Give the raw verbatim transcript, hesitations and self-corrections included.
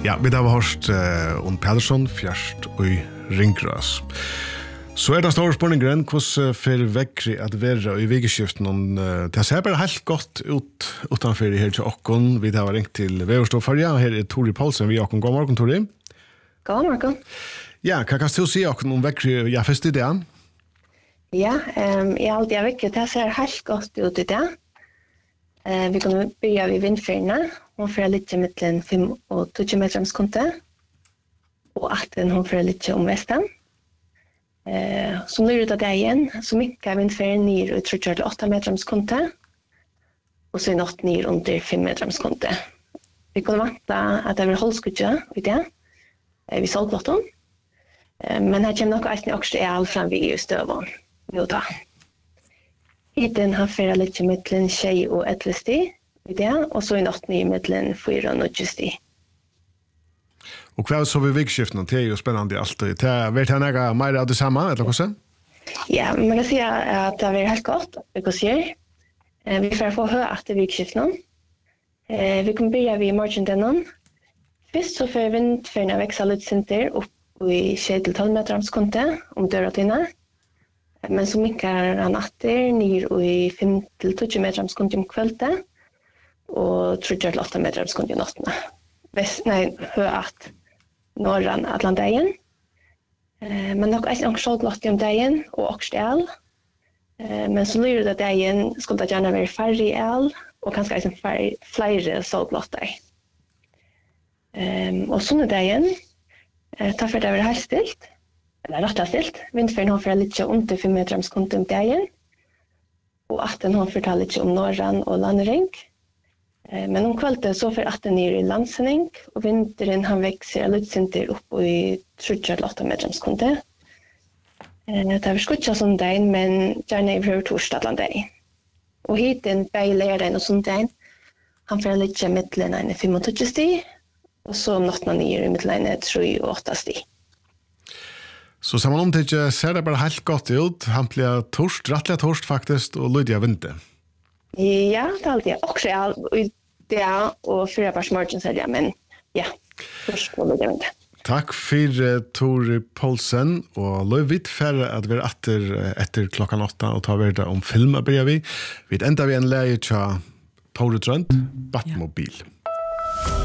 Ja, vi har hørt uh, om Pedersen, Fjerst og Ringgras. Så er det store spørningen, hvordan får vekkri at være i vikeskiften? Uh, det ser bare helt godt ut utenfor her til åkken. Vi har ringt til Veverstoffarja, og her er Tori Poulsen. Vi er åkken. God morgen, Tori. God morgen. Ja, hva kan du si åkken om vekkri? Ja, først i det? Ja, um, jeg har alltid vekkri. Det ser helt godt ut i det. Uh, vi kan begynne ved vindfyrene. Hun får litt med en fem og tjue metrams konte. Og atten hun får litt om vesten. Eh, så når ut av det igjen, så mykker vindfyrene ned og trykker til åtte metrams konte. Og så er nått ned under fem metrams konte. Vi kunne vante at det var holdskudget i det. Eh, vi solgte låten. Eh, men her kommer noe eisen i okste el frem vi i støvån. Vi å ta. Hiten har fyrt litt med en tjej og et sti. I det, og så i natten i middelen fyra og nødjusti. Og hva så vi vikskiften? Det er jo spennende alltid. Det er vært her nægge mer av det samme, eller hva? Ja, man kan si at det har vært helt godt, vi kan si. Vi får få høre etter vikskiften. Vi kan begynne ved morgendenen. Først så får vindfyrene vekse litt sinter opp i tjue til tolv metrams konte om døra tine. Men så mykker han etter ned i fem til tjue metrams konte om kveldet. Og trodde til åtte meter sekund i nattene. Vest, nei, hør at norran Atlanteien. Eh, men nok er ikke så glatt om dagen, og også el. Eh, men så lurer det dagen skulle det gjerne være færre el, og kanskje ikke færre, flere så glatt der. Eh, og sånne dagen, eh, tar for det å være helt stilt, eller rett og stilt. Vindfyren har for litt under fem meter sekund om dagen, og atten har fortalt litt om norran og landring. Men om kveldet så får atten ned i landsenning, og vinteren han vekser litt sinter opp i tjue til åtte metrams konte. Det er skuttet sånn dag, men gjerne i prøver torsdag eller dag. Og hit en beilæren og sånn dag, han får litt midtelen en fem og tjue sti, og så om natten ned i midtelen tre og åtte sti. Så sammen om det ikke ser det bare helt godt ut, han blir torst, rettelig torst faktisk, og lydig av vinter. Ja, det er alltid. Også er det og fyra pers morgen, sier jeg, men ja, først må det vente. Takk for uh, Tori Poulsen, og løy vidt færre at vi er etter, etter klokkan åtta, og ta verda om film, begynner vi. Vi enda vi en leie til Tore Trønd, Batmobil. Ja.